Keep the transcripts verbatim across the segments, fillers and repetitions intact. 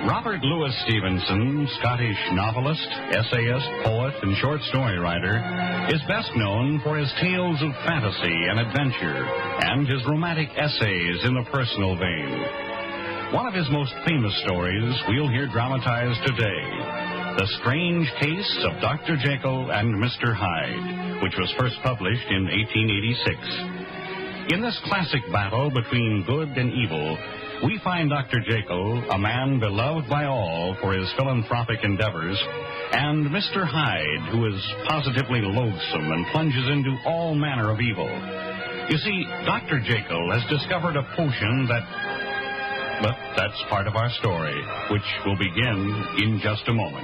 Robert Louis Stevenson, Scottish novelist, essayist, poet, and short story writer, is best known for his tales of fantasy and adventure and his romantic essays in the personal vein. One of his most famous stories we'll hear dramatized today, The Strange Case of Doctor Jekyll and Mister Hyde, which was first published in eighteen eighty-six. In this classic battle between good and evil, we find Doctor Jekyll, a man beloved by all for his philanthropic endeavors, and Mister Hyde, who is positively loathsome and plunges into all manner of evil. You see, Doctor Jekyll has discovered a potion that... But that's part of our story, which will begin in just a moment.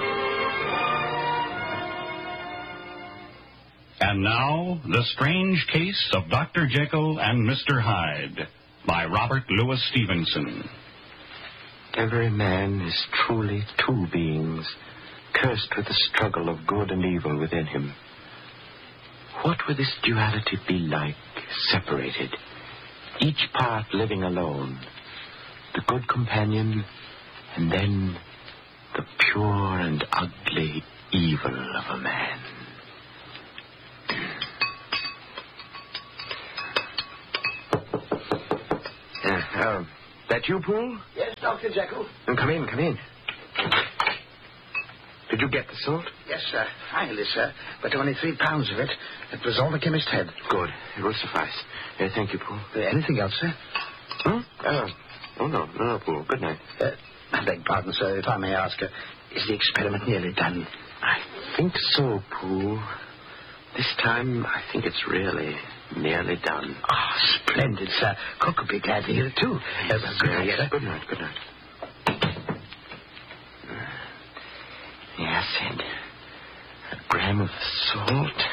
And now, The Strange Case of Doctor Jekyll and Mister Hyde, by Robert Louis Stevenson. Every man is truly two beings, cursed with the struggle of good and evil within him. What would this duality be like, separated, each part living alone, the good companion, and then the pure and ugly evil of a man? Uh, that you, Poole? Yes, Doctor Jekyll. Then come in, come in. Did you get the salt? Yes, sir. Finally, sir. But only three pounds of it. It was all the chemist had. Good. It will suffice. Uh, thank you, Poole. Uh, anything else, sir? Hmm? Uh, oh, no. No, no, Poole. Good night. Uh, I beg pardon, sir, if I may ask, uh, is the experiment nearly done? I think so, Poole. This time, I think it's really nearly done. Oh, splendid, sir. Cook would be glad to hear it, too. Yes, uh, good night, sir. Good night, good night. Yes, and a gram of salt.